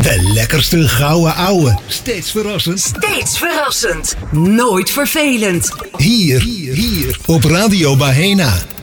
De lekkerste gouden ouwe. Steeds verrassend. Steeds verrassend. Nooit vervelend. Hier op Radio Bahena.